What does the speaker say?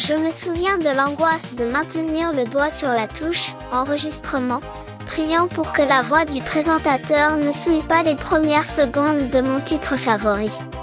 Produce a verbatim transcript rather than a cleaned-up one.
Je me souviens de l'angoisse de maintenir le doigt sur la touche « Enregistrement », priant pour que la voix du présentateur ne souille pas les premières secondes de mon titre favori.